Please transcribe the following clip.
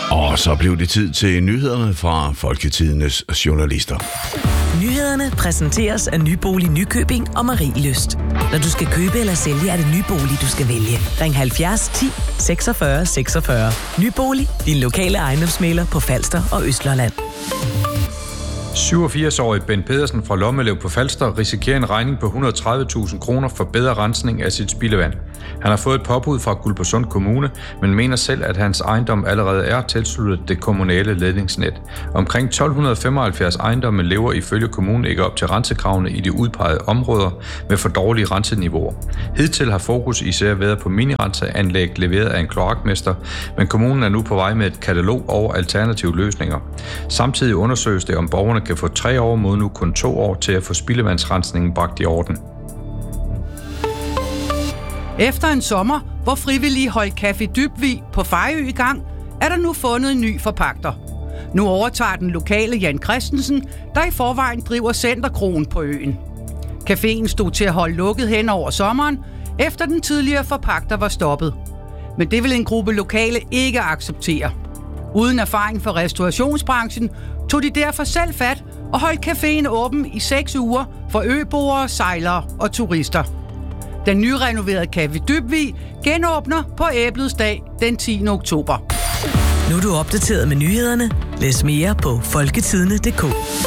Og så blev det tid til nyhederne fra Folketidendes journalister. Nyhederne præsenteres af Nybolig Nykøbing og Marielyst. Når du skal købe eller sælge, er det Nybolig, du skal vælge. Ring 70 10 46 46. Nybolig, din lokale ejendomsmægler på Falster og Østlolland. 87-årig Ben Pedersen fra Lommelev på Falster risikerer en regning på 130.000 kroner for bedre rensning af sit spildevand. Han har fået et påbud fra Guldborgsund Kommune, men mener selv, at hans ejendom allerede er tilsluttet det kommunale ledningsnet. Omkring 1275 ejendomme lever ifølge kommunen ikke op til rensekravene i de udpegede områder med for dårlige renseniveauer. Hidtil har fokus især været på minirenseanlæg leveret af en kloakmester, men kommunen er nu på vej med et katalog over alternative løsninger. Samtidig undersøges det, om borgerne kan få 3 år mod nu kun 2 år til at få spildevandsrensningen bragt i orden. Efter en sommer, hvor frivillige holdt Café Dybvig på Fejø i gang, er der nu fundet en ny forpagter. Nu overtager den lokale Jan Christensen, der i forvejen driver Centerkroen på øen. Caféen stod til at holde lukket hen over sommeren, efter den tidligere forpagter var stoppet. Men det vil en gruppe lokale ikke acceptere. Uden erfaring fra restaurationsbranchen tog de derfor selv fat og holdt caféen åben i 6 uger for øboere, sejlere og turister. Den nyrenoverede Café Dybvig genåbner på Æblets dag den 10. oktober. Nu er du opdateret med nyhederne. Læs mere på folketidende.dk.